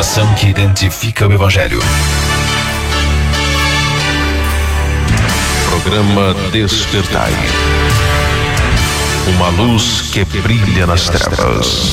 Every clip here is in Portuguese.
estação que identifica o Evangelho. Programa Despertai. Uma luz que brilha nas trevas.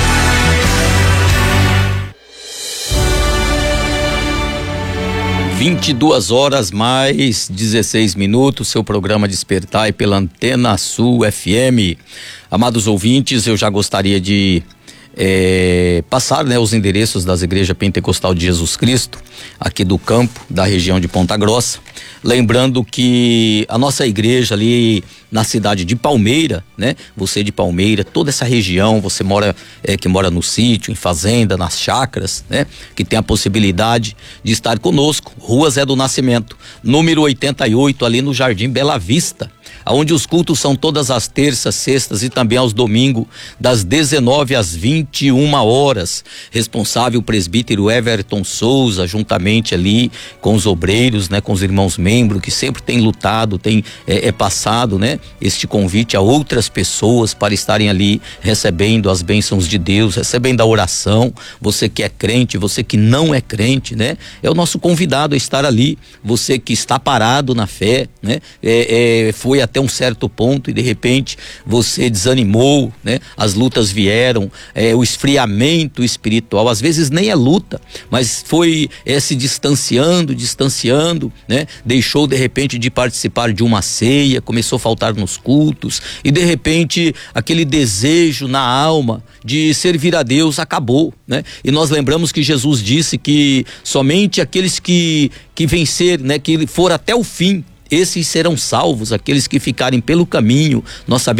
(22h mais 16min), seu programa Despertai pela Antena Sul FM. Amados ouvintes, eu já gostaria de passar, os endereços das igrejas Pentecostal de Jesus Cristo, aqui do campo, da região de Ponta Grossa. Lembrando que a nossa igreja ali na cidade de Palmeira, você de Palmeira, toda essa região, você que mora no sítio, em fazenda, nas chácaras, que tem a possibilidade de estar conosco. Rua Zé do Nascimento, número 88, ali no Jardim Bela Vista, onde os cultos são todas as terças, sextas e também aos domingos, das 19 às 21 horas. Responsável o presbítero Everton Souza, juntamente ali com os obreiros, com os irmãos membros, que sempre tem lutado, tem passado, este convite a outras pessoas para estarem ali recebendo as bênçãos de Deus, recebendo a oração. Você que é crente, você que não é crente, é o nosso convidado a estar ali. Você que está parado na fé, foi até um certo ponto e de repente você desanimou, as lutas vieram, o esfriamento espiritual, às vezes nem é luta, mas foi se distanciando, deixou de repente de participar de uma ceia, começou a faltar nos cultos e de repente aquele desejo na alma de servir a Deus acabou, E nós lembramos que Jesus disse que somente aqueles que vencer, que for até o fim, esses serão salvos. Aqueles que ficarem pelo caminho, nós sabemos